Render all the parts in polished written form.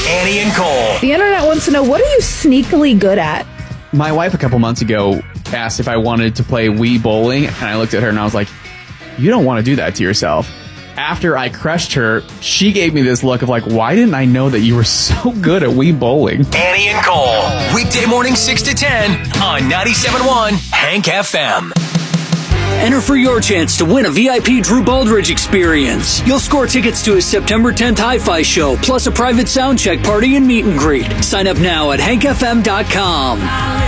Annie and Cole. The internet wants to know, what are you sneakily good at? My wife a couple months ago asked if I wanted to play Wii bowling, and I looked at her and I was like, you don't want to do that to yourself. After I crushed her, she gave me this look of like, why didn't I know that you were so good at Wii bowling? Annie and Cole. Weekday morning 6 to 10 on 97.1 Hank FM. Enter for your chance to win a VIP Drew Baldridge experience. You'll score tickets to his September 10th Hi-Fi show, plus a private sound check party and meet and greet. Sign up now at hankfm.com.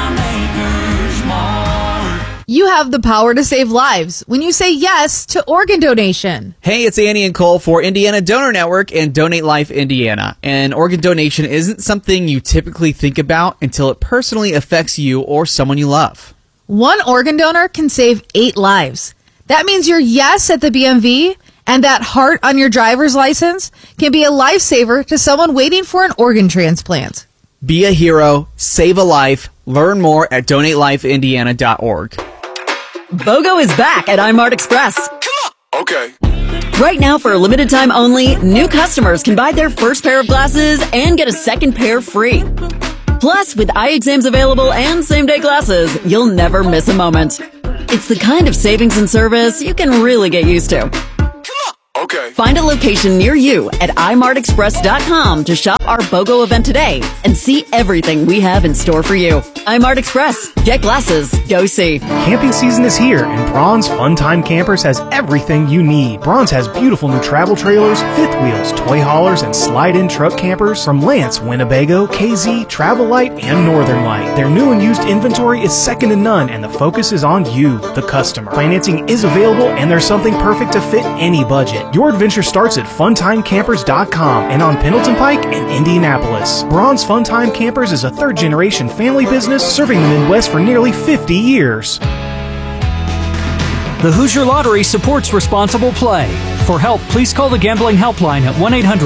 You have the power to save lives when you say yes to organ donation. Hey, it's Annie and Cole for Indiana Donor Network and Donate Life Indiana. And organ donation isn't something you typically think about until it personally affects you or someone you love. One organ donor can save 8 lives. That means your yes at the BMV and that heart on your driver's license can be a lifesaver to someone waiting for an organ transplant. Be a hero, save a life. Learn more at donatelifeindiana.org. BOGO is back at iMart Express. Okay. Right now, for a limited time only, new customers can buy their first pair of glasses and get a second pair free. Plus, with eye exams available and same-day glasses, you'll never miss a moment. It's the kind of savings and service you can really get used to. Okay. Find a location near you at imartexpress.com to shop our BOGO event today and see everything we have in store for you. iMart Express. Get glasses. Go see. Camping season is here, and Braun's Fun Time Campers has everything you need. Braun's has beautiful new travel trailers, fifth wheels, toy haulers, and slide-in truck campers from Lance, Winnebago, KZ, Travel Light, and Northern Light. Their new and used inventory is second to none, and the focus is on you, the customer. Financing is available, and there's something perfect to fit any budget. Your adventure starts at funtimecampers.com and on Pendleton Pike in Indianapolis. Braun's Fun Time Campers is a third-generation family business serving the Midwest for nearly 50 years. The Hoosier Lottery supports responsible play. For help, please call the Gambling Helpline at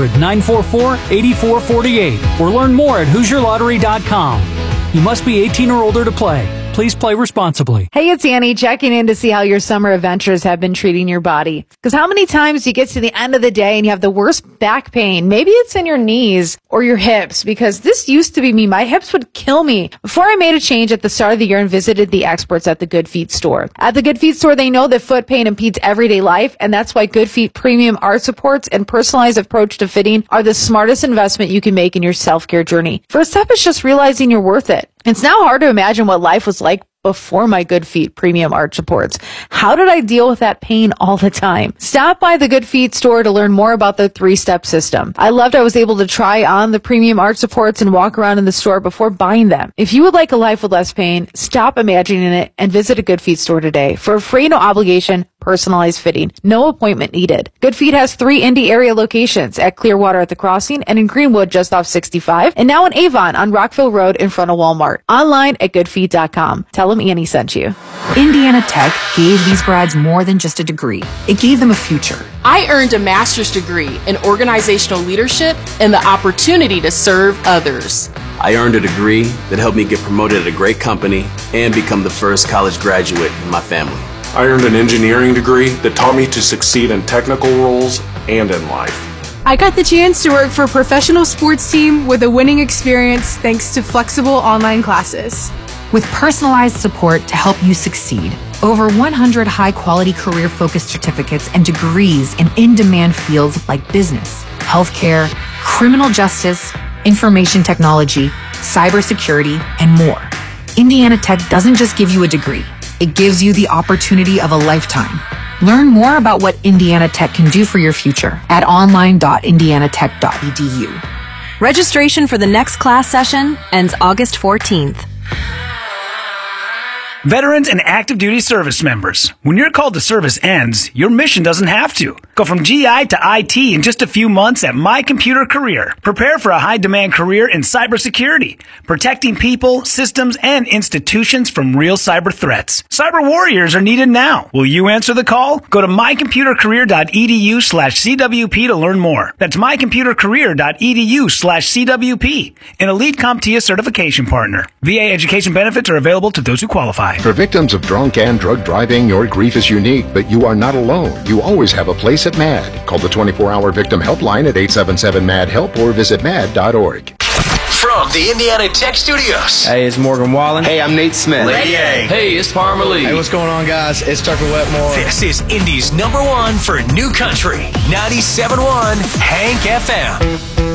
1-800-944-8448 or learn more at HoosierLottery.com. You must be 18 or older to play. Please play responsibly. Hey, it's Annie checking in to see how your summer adventures have been treating your body. Because how many times you get to the end of the day and you have the worst back pain? Maybe it's in your knees or your hips, because this used to be me. My hips would kill me before I made a change at the start of the year and visited the experts at the Good Feet store. At the Good Feet store, they know that foot pain impedes everyday life, and that's why Good Feet premium arch supports and personalized approach to fitting are the smartest investment you can make in your self-care journey. First step is just realizing you're worth it. It's now hard to imagine what life was like before my Good Feet premium arch supports. How did I deal with that pain all the time? Stop by the Good Feet store to learn more about the 3-step system. I loved I was able to try on the premium arch supports and walk around in the store before buying them. If you would like a life with less pain, stop imagining it and visit a Good Feet store today for a free, no obligation, personalized fitting. No appointment needed. Good Feet has 3 Indy area locations at Clearwater at the Crossing and in Greenwood just off 65, and now in Avon on Rockville Road in front of Walmart. Online at goodfeet.com. Tell them Annie sent you. Indiana Tech gave these grads more than just a degree. It gave them a future. I earned a master's degree in organizational leadership and the opportunity to serve others. I earned a degree that helped me get promoted at a great company and become the first college graduate in my family. I earned an engineering degree that taught me to succeed in technical roles and in life. I got the chance to work for a professional sports team with a winning experience thanks to flexible online classes. With personalized support to help you succeed. Over 100 high-quality career-focused certificates and degrees in in-demand fields like business, healthcare, criminal justice, information technology, cybersecurity, and more. Indiana Tech doesn't just give you a degree. It gives you the opportunity of a lifetime. Learn more about what Indiana Tech can do for your future at online.indianatech.edu. Registration for the next class session ends August 14th. Veterans and active duty service members, when your call to service ends, your mission doesn't have to. Go from GI to IT in just a few months at My Computer Career. Prepare for a high-demand career in cybersecurity, protecting people, systems, and institutions from real cyber threats. Cyber warriors are needed now. Will you answer the call? Go to mycomputercareer.edu/CWP to learn more. That's mycomputercareer.edu/CWP, an elite CompTIA certification partner. VA education benefits are available to those who qualify. For victims of drunk and drug driving, your grief is unique, but you are not alone. You always have a place at visit MAD. Call the 24-hour victim helpline at 877-MAD-HELP or visit mad.org. From the Indiana Tech Studios. Hey, it's Morgan Wallen. Hey, I'm Nate Smith. Lady A. Hey, it's Parma Lee. Hey, what's going on, guys? It's Tucker Wetmore. This is Indy's #1 for New Country. 97.1 Hank FM.